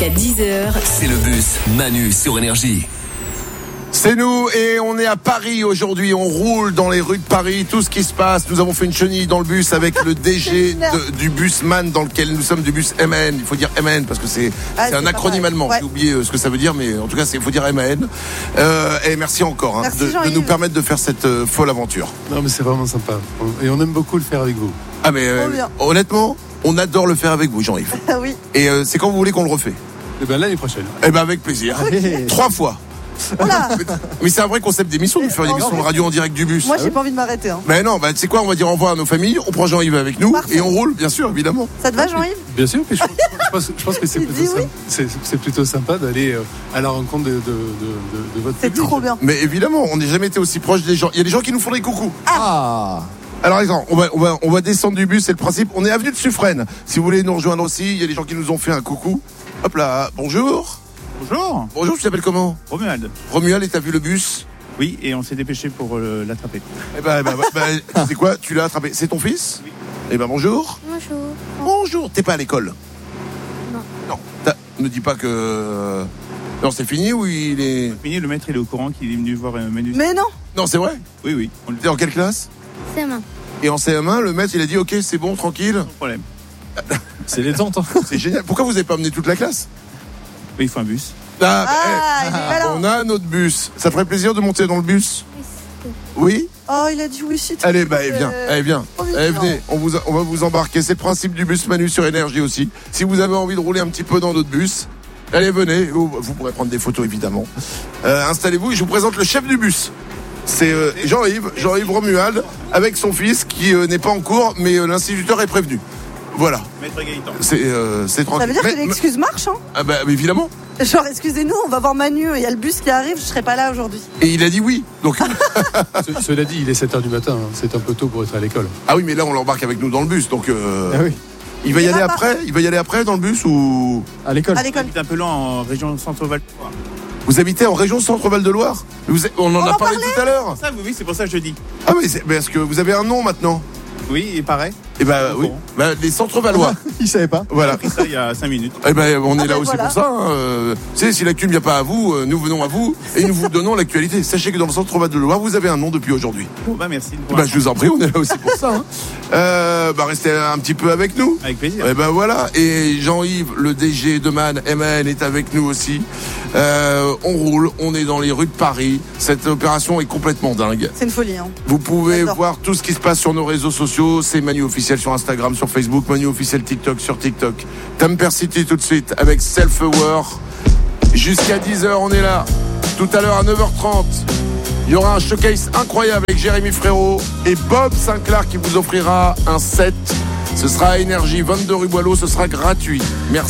À 10h, c'est le bus Manu sur Énergie. C'est nous et on est à Paris aujourd'hui, on roule dans les rues de Paris, tout ce qui se passe, nous avons fait une chenille dans le bus avec le DG du bus MAN dans lequel nous sommes, du bus MAN, il faut dire MAN parce que c'est un acronyme allemand, j'ai oublié ce que ça veut dire mais en tout cas il faut dire MAN et merci encore de nous permettre de faire cette folle aventure. Non mais c'est vraiment sympa et on aime beaucoup le faire avec vous. Ah mais honnêtement, on adore le faire avec vous Jean-Yves. Ah oui. Et c'est quand vous voulez qu'on le refait? Eh ben l'année prochaine. Eh ben avec plaisir. 3 fois. Voilà. Mais c'est un vrai concept d'émission de faire une émission de radio en direct du bus. Moi j'ai pas envie de m'arrêter. Mais non, tu sais quoi, on va dire au revoir à nos familles, on prend Jean-Yves avec nous. Parfait. Et on roule, bien sûr, évidemment. Ça te va Jean-Yves? Bien sûr, mais je pense que c'est plutôt sympa d'aller à la rencontre de votre public. C'est trop bien. Mais évidemment, on n'a jamais été aussi proche des gens. Il y a des gens qui nous font des coucous. Alors exemple, on va descendre du bus, c'est le principe. On est avenue de Suffren. Si vous voulez nous rejoindre aussi, il y a des gens qui nous ont fait un coucou. Hop là, bonjour. Bonjour. Bonjour, tu t'appelles comment? Romuald. Romuald, et t'as vu le bus? Oui, et on s'est dépêché pour l'attraper. Eh ben, c'est quoi? Tu l'as attrapé? C'est ton fils? Oui. Eh ben bonjour. Bonjour. Bonjour. T'es pas à l'école? Non. Ne dis pas que... Non, c'est fini ou il est... C'est fini, le maître il est au courant qu'il est venu voir Manu. Mais non. Non, c'est vrai? Oui. T'es en quelle classe? CM1. Et en CM1, le maître il a dit ok, c'est bon, tranquille. Sans problème. C'est détente. C'est génial. Pourquoi vous n'avez pas amené toute la classe? Mais il faut un bus. On a notre bus. Ça ferait plaisir de monter dans le bus? Oui? Oh, il a dit oui, si. Allez, viens. Venez, on va vous embarquer. C'est le principe du bus Manu sur Énergie aussi. Si vous avez envie de rouler un petit peu dans notre bus, allez, venez. Vous pourrez prendre des photos, évidemment. Installez-vous et je vous présente le chef du bus. C'est Jean-Yves Romuald avec son fils qui n'est pas en cours, mais l'instituteur est prévenu. Voilà. Maître Gaëtan. C'est tranquille. Ça veut dire que l'excuse marche, hein? Ah bah évidemment. Genre, excusez-nous, on va voir Manu, il y a le bus qui arrive, je serai pas là aujourd'hui. Et il a dit oui. Donc... Cela dit, il est 7h du matin, hein. C'est un peu tôt pour être à l'école. Ah oui, mais là on l'embarque avec nous dans le bus, donc... Ah oui. Il va y aller après dans le bus ou... À l'école. J'habite un peu loin en région Centre-Val de Loire. Vous habitez en région Centre-Val de Loire? On en a parlé tout à l'heure. Oui, c'est pour ça que je dis. Ah mais est-ce que vous avez un nom maintenant? Oui, il paraît. Eh ben oui, les Centre-Valois. Il savait pas. Voilà. J'ai appris ça il y a 5 minutes. Eh ben on est là aussi voilà. pour ça. Hein. Si l'actu ne vient pas à vous, nous venons à vous et nous vous donnons l'actualité. Sachez que dans le Centre-Val de Loire, vous avez un nom depuis aujourd'hui. Merci. Je vous en prie, on est là aussi pour ça. Hein. Restez un petit peu avec nous. Avec plaisir. Et voilà. Et Jean-Yves, le DG de MAN est avec nous aussi. On roule, on est dans les rues de Paris. Cette opération est complètement dingue. C'est une folie. Hein. Vous pouvez voir tout ce qui se passe sur nos réseaux sociaux. C'est Manu Officiel sur Instagram, sur Facebook, Manu Officiel TikTok sur TikTok. Tamper City tout de suite avec Self-Aware. Jusqu'à 10h, on est là. Tout à l'heure à 9h30, il y aura un showcase incroyable avec Jérémy Frérot et Bob Sinclair qui vous offrira un set. Ce sera à Énergie, 22 rue Boileau, ce sera gratuit. Merci.